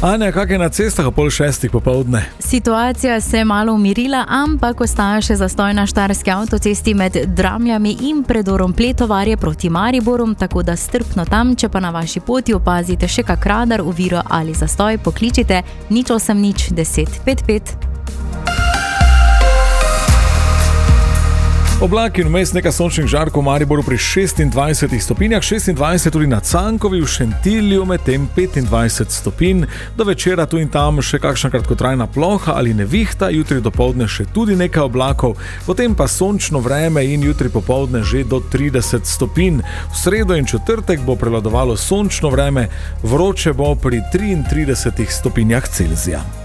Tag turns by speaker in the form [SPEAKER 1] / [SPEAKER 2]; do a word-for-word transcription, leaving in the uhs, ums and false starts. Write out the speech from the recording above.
[SPEAKER 1] Anja, kak je na cestah ob pol šestih popoldne?
[SPEAKER 2] Situacija se je malo umirila, ampak ostaja še zastoj na štajerski avtocesti med Dramljami in predorom Pletovarje proti Mariboru, tako da strpno tam, če pa na vaši poti opazite še kak radar, oviro ali zastoj, pokličite nič osem nič deset pet pet.
[SPEAKER 1] Oblaki in vmes nekaj sončnih žarkov v Mariboru pri šestindvajsetih stopinjah, šestindvajset tudi na Cankovi, v Šentilju medtem petindvajset stopinj. Do večera tu in tam še kakšna kratkotrajna ploha ali nevihta, jutri dopoldne še tudi nekaj oblakov, potem pa sončno vreme in jutri popoldne že do trideset stopinj. V sredo in četrtek bo prevladovalo sončno vreme, vroče bo pri triintridesetih stopinjah Celzija.